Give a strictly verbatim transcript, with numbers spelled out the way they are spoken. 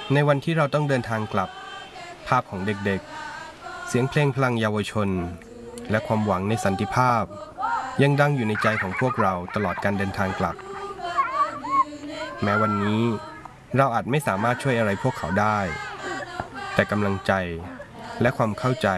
ในวันที่เราต้องเดินทางกลับภาพของเด็กๆเสียงเพลงพลังเยาวชนและความหวังในสันติภาพยังดังอยู่ในใจของพวกเราตลอดการเดินทางกลับแม้วันนี้เราอาจไม่สามารถช่วยอะไรพวกเขาได้แต่กำลังใจและความเข้าใจ